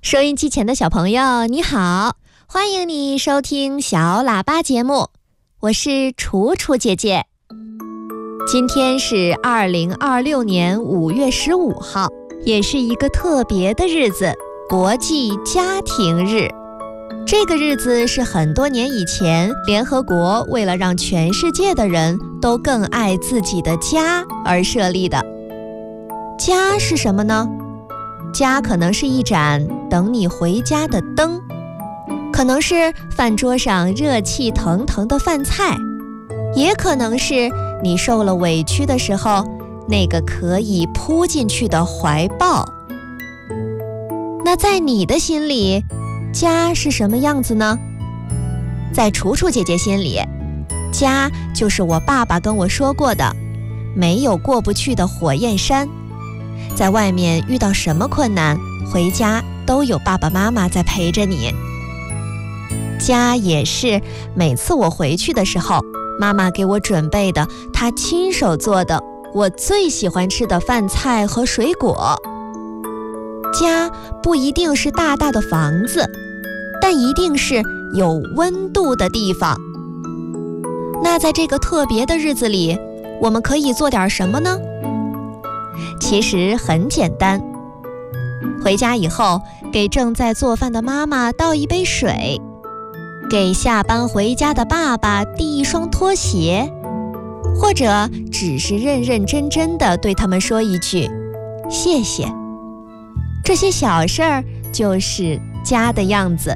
收音机前的小朋友你好，欢迎你收听小喇叭节目，我是楚楚姐姐。今天是2026年5月15号，也是一个特别的日子，国际家庭日。这个日子是很多年以前，联合国为了让全世界的人都更爱自己的家而设立的。家是什么呢？家可能是一盏等你回家的灯，可能是饭桌上热气腾腾的饭菜，也可能是你受了委屈的时候那个可以扑进去的怀抱。那在你的心里，家是什么样子呢？在楚楚姐姐心里，家就是我爸爸跟我说过的，没有过不去的火焰山。在外面遇到什么困难，回家都有爸爸妈妈在陪着你。家也是每次我回去的时候，妈妈给我准备的她亲手做的我最喜欢吃的饭菜和水果。家不一定是大大的房子，但一定是有温度的地方。那在这个特别的日子里，我们可以做点什么呢？其实很简单，回家以后给正在做饭的妈妈倒一杯水，给下班回家的爸爸递一双拖鞋，或者只是认认真真地对他们说一句谢谢。这些小事儿就是家的样子。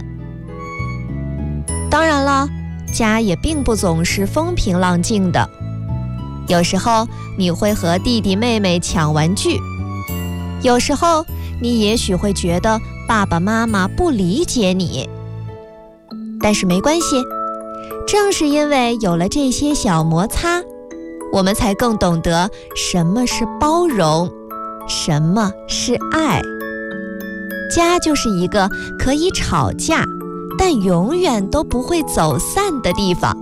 当然了，家也并不总是风平浪静的，有时候你会和弟弟妹妹抢玩具，有时候你也许会觉得爸爸妈妈不理解你，但是没关系，正是因为有了这些小摩擦，我们才更懂得什么是包容，什么是爱。家就是一个可以吵架，但永远都不会走散的地方。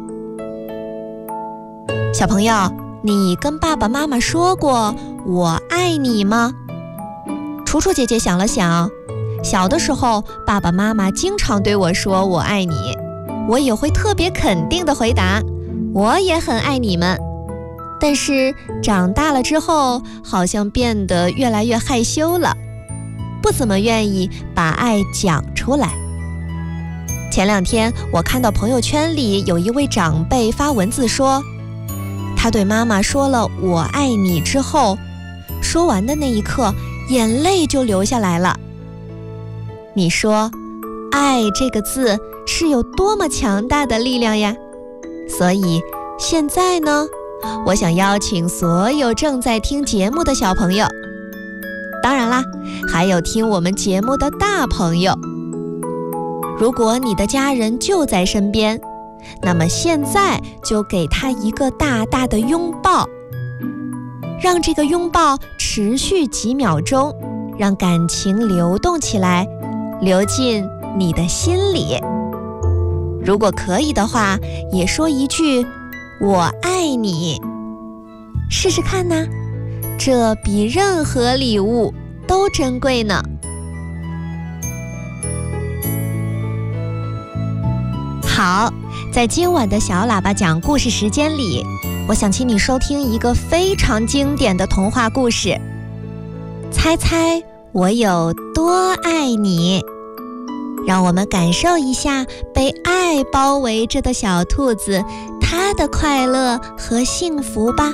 小朋友，你跟爸爸妈妈说过我爱你吗？楚楚姐姐想了想，小的时候爸爸妈妈经常对我说我爱你，我也会特别肯定地回答我也很爱你们。但是长大了之后，好像变得越来越害羞了，不怎么愿意把爱讲出来。前2天我看到朋友圈里有一位长辈发文字说，他对妈妈说了我爱你之后，说完的那一刻眼泪就流下来了。你说爱这个字是有多么强大的力量呀？所以现在呢，我想邀请所有正在听节目的小朋友，当然啦，还有听我们节目的大朋友，如果你的家人就在身边，那么现在就给他一个大大的拥抱，让这个拥抱持续几秒钟，让感情流动起来，流进你的心里。如果可以的话，也说一句我爱你，试试看呢，这比任何礼物都珍贵呢。好，在今晚的小喇叭讲故事时间里，我想请你收听一个非常经典的童话故事，猜猜我有多爱你。让我们感受一下被爱包围着的小兔子，它的快乐和幸福吧。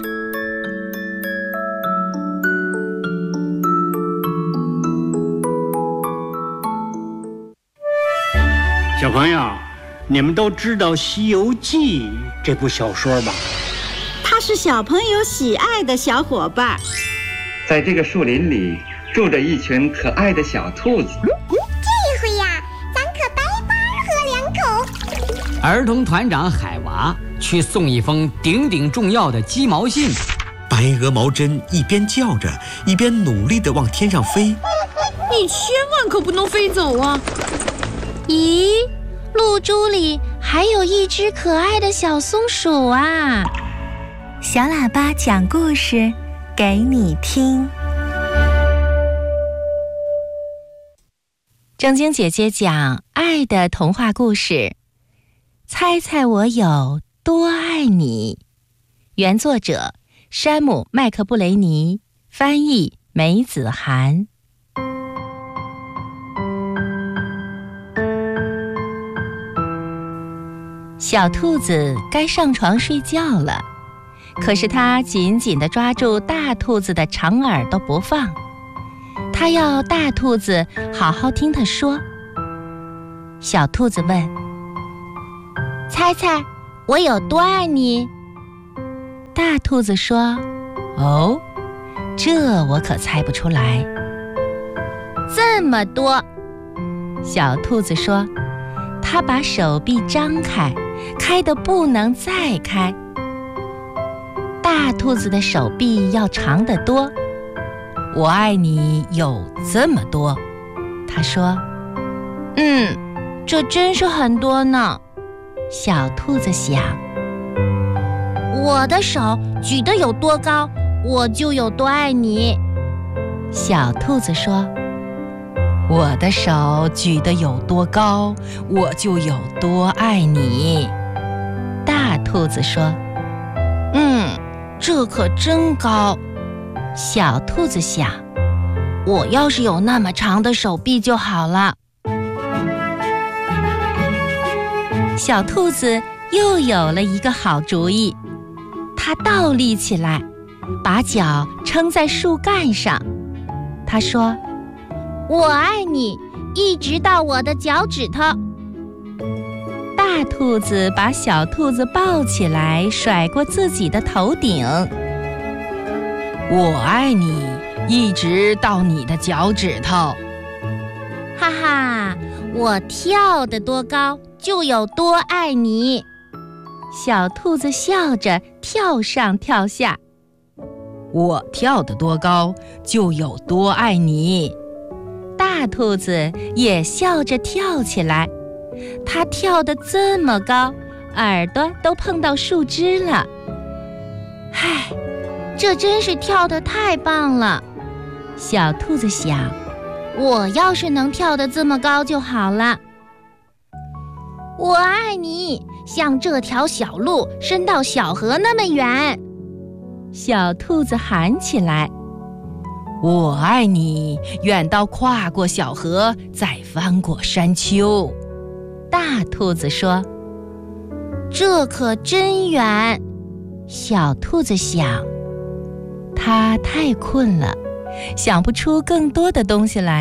小朋友，你们都知道《西游记》这部小说吧？ 它是小朋友喜爱的小伙伴。 在这个树林里住着一群可爱的小兔子。 这回呀，咱可白喝2口。 儿童团长海娃去送一封顶顶重要的鸡毛信。 白鹅毛针一边叫着，一边努力地往天上飞。 你千万可不能飞走啊！ 咦，露珠里还有一只可爱的小松鼠啊！ 小喇叭讲故事给你听。 正经姐姐讲爱的童话故事，猜猜我有多爱你。原作者山姆·麦克布雷尼，翻译梅子涵。小兔子该上床睡觉了，可是它紧紧地抓住大兔子的长耳朵不放，它要大兔子好好听它说。小兔子问：猜猜我有多爱你？大兔子说：哦，这我可猜不出来。这么多。小兔子说，它把手臂张开，开得不能再开。大兔子的手臂要长得多。我爱你有这么多。他说，这真是很多呢。小兔子想，我的手举得有多高，我就有多爱你。小兔子说，我的手举得有多高，我就有多爱你。大兔子说，这可真高。小兔子想，我要是有那么长的手臂就好了。小兔子又有了一个好主意，它倒立起来，把脚撑在树干上。它说，我爱你，一直到我的脚趾头。大兔子把小兔子抱起来，甩过自己的头顶。我爱你，一直到你的脚趾头。哈哈，我跳得多高，就有多爱你。小兔子笑着跳上跳下。我跳得多高，就有多爱你。大兔子也笑着跳起来，它跳得这么高，耳朵都碰到树枝了。唉，这真是跳得太棒了。小兔子想，我要是能跳得这么高就好了。我爱你，像这条小路伸到小河那么远。小兔子喊起来，我爱你，远到跨过小河，再翻过山丘。大兔子说，这可真远。小兔子想，它太困了，想不出更多的东西来。